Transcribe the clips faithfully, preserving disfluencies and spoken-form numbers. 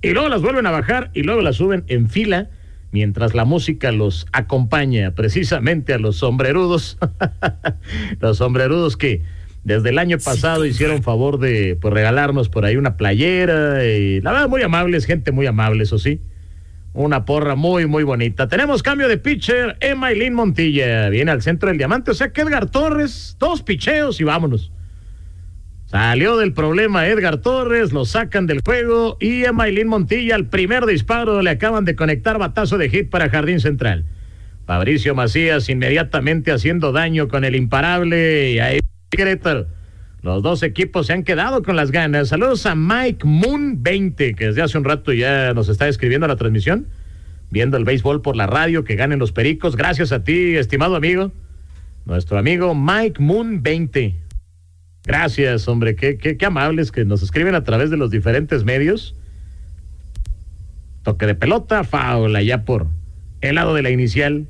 y luego las vuelven a bajar y luego las suben en fila mientras la música los acompaña precisamente a los sombrerudos. Los sombrerudos que desde el año pasado hicieron favor de pues regalarnos por ahí una playera y la verdad muy amables, gente muy amable, eso sí. Una porra muy, muy bonita. Tenemos cambio de pitcher. Emailín Montilla viene al centro del diamante. O sea que Edgar Torres, dos picheos y vámonos. Salió del problema Edgar Torres, lo sacan del juego y Emailín Montilla, al primer disparo, le acaban de conectar batazo de hit para Jardín Central. Fabricio Macías inmediatamente haciendo daño con el imparable y ahí Querétaro. Los dos equipos se han quedado con las ganas. Saludos a Mike Moon veinte, que desde hace un rato ya nos está escribiendo la transmisión, viendo el béisbol por la radio, que ganen los Pericos. Gracias a ti, estimado amigo. Nuestro amigo Mike Moon veinte. Gracias, hombre, qué, qué, qué amables que nos escriben a través de los diferentes medios. Toque de pelota, foul allá por el lado de la inicial.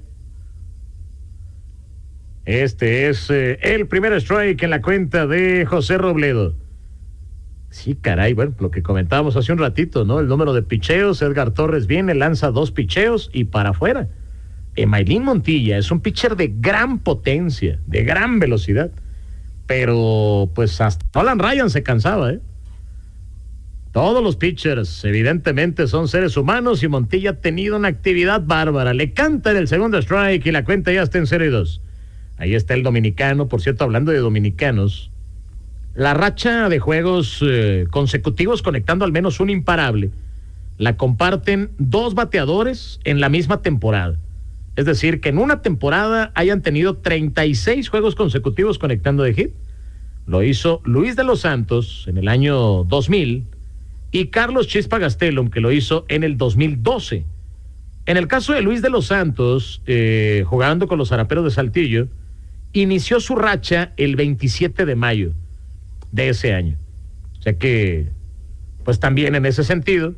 Este es eh, el primer strike en la cuenta de José Robledo. Sí, caray, bueno, lo que comentábamos hace un ratito, ¿no? El número de picheos, Edgar Torres viene, lanza dos picheos y para afuera. Emailín Montilla es un pitcher de gran potencia, de gran velocidad, pero pues hasta Nolan Ryan se cansaba, ¿eh? Todos los pitchers evidentemente son seres humanos y Montilla ha tenido una actividad bárbara. Le canta en el segundo strike y la cuenta ya está en cero y dos. Ahí está el dominicano. Por cierto, hablando de dominicanos, la racha de juegos eh, consecutivos conectando al menos un imparable la comparten dos bateadores en la misma temporada. Es decir, que en una temporada hayan tenido treinta y seis juegos consecutivos conectando de hit. Lo hizo Luis de los Santos en el año dos mil y Carlos Chispa Gastelum, que lo hizo en el dos mil doce. En el caso de Luis de los Santos, eh, jugando con los Zaraperos de Saltillo, inició su racha el veintisiete de mayo de ese año. O sea que, pues también en ese sentido,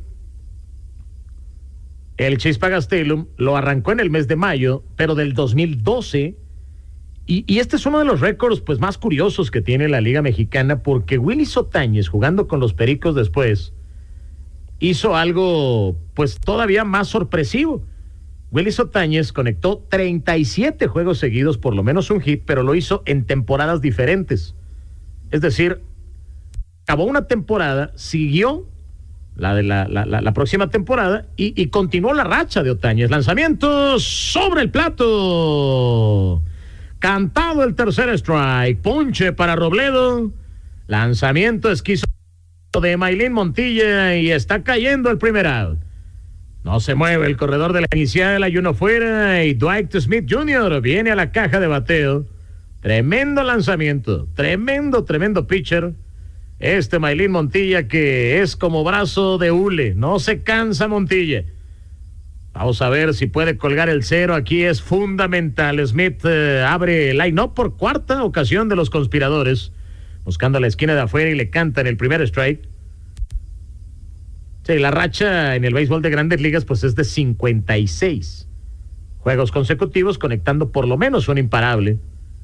el Chispa Gastelum lo arrancó en el mes de mayo, pero del dos mil doce, y, y este es uno de los récords pues más curiosos que tiene la Liga Mexicana, porque Willy Sotáñez, jugando con los Pericos después, hizo algo pues todavía más sorpresivo. Willy Sotáñez conectó treinta y siete juegos seguidos, por lo menos un hit, pero lo hizo en temporadas diferentes. Es decir, acabó una temporada, siguió la de la, la, la, la próxima temporada y, y continuó la racha de Otañez. Lanzamiento sobre el plato. Cantado el tercer strike. Ponche para Robledo. Lanzamiento esquizo de Emailín Montilla y está cayendo el primer out. No se mueve el corredor de la inicial, hay uno fuera y Dwight Smith junior viene a la caja de bateo. Tremendo lanzamiento, tremendo, tremendo pitcher. Este Emailín Montilla que es como brazo de hule, no se cansa Montilla. Vamos a ver si puede colgar el cero, aquí es fundamental. Smith eh, abre el line-up por cuarta ocasión de los conspiradores, buscando la esquina de afuera y le canta en el primer strike. Sí, la racha en el béisbol de Grandes Ligas pues es de cincuenta y seis juegos consecutivos conectando por lo menos un imparable.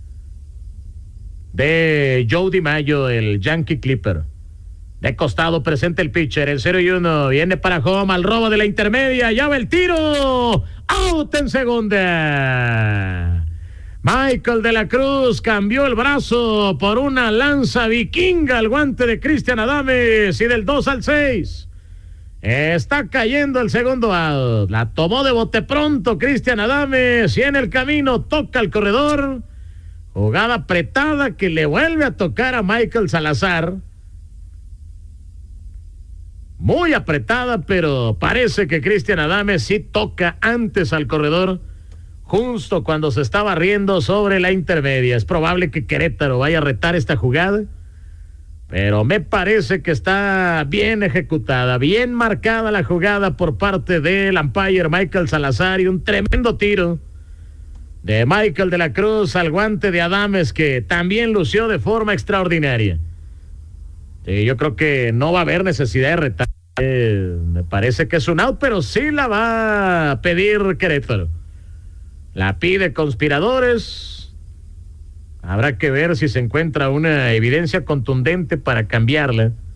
De Joe DiMaggio, el Yankee Clipper. De costado presenta el pitcher, el cero y uno, viene para home, al robo de la intermedia, ya va el tiro, out en segunda. Michael de la Cruz cambió el brazo por una lanza vikinga al guante de Cristian Adames y del dos al seis. Está cayendo el segundo out. La tomó de bote pronto Cristian Adames y en el camino toca el corredor. Jugada apretada que le vuelve a tocar a Michael Salazar. Muy apretada, pero parece que Cristian Adames sí toca antes al corredor, justo cuando se está barriendo sobre la intermedia. Es probable que Querétaro vaya a retar esta jugada, pero me parece que está bien ejecutada, bien marcada la jugada por parte del umpire Michael Salazar y un tremendo tiro de Michael de la Cruz al guante de Adames que también lució de forma extraordinaria. Sí, yo creo que no va a haber necesidad de retar. Eh, me parece que es un out, pero sí la va a pedir Querétaro. La pide Conspiradores. Habrá que ver si se encuentra una evidencia contundente para cambiarla.